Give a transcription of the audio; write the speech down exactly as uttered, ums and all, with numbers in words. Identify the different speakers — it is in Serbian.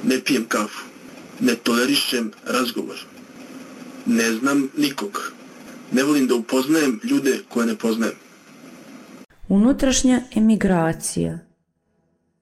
Speaker 1: Ne pijem kafu. Ne tolerišem razgovor. Ne znam nikog. Ne volim da upoznajem ljude koje ne poznajem.
Speaker 2: Unutrašnja emigracija.